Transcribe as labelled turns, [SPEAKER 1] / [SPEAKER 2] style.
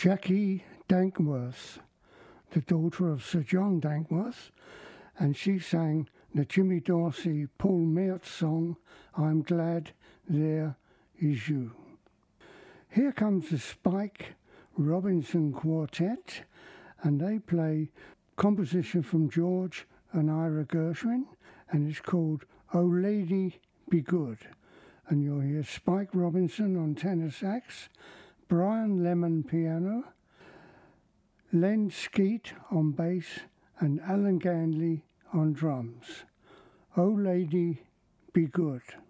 [SPEAKER 1] Jackie Dankworth, the daughter of Sir John Dankworth, and she sang the Jimmy Dorsey Paul Mertz song, I'm Glad There Is You. Here comes the Spike Robinson Quartet, and they play composition from George and Ira Gershwin, and it's called Oh Lady Be Good. And you'll hear Spike Robinson on tenor sax, Brian Lemon piano, Len Skeet on bass, and Alan Ganley on drums. Oh Lady Be Good.